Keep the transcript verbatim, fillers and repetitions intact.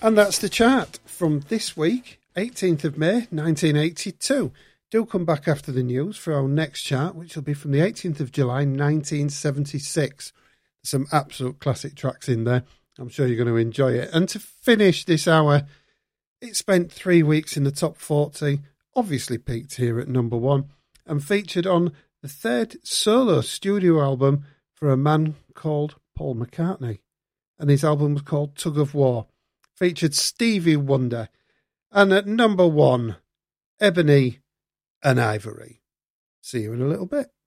And that's the chart from this week, eighteenth of May, nineteen eighty-two. Do come back after the news for our next chart, which will be from the eighteenth of July, nineteen seventy-six. Some absolute classic tracks in there. I'm sure you're going to enjoy it. And to finish this hour, it spent three weeks in the top forty, obviously peaked here at number one, and featured on the third solo studio album for a man called Paul McCartney. And his album was called Tug of War. Featured Stevie Wonder. And at number one, Ebony and Ivory. See you in a little bit.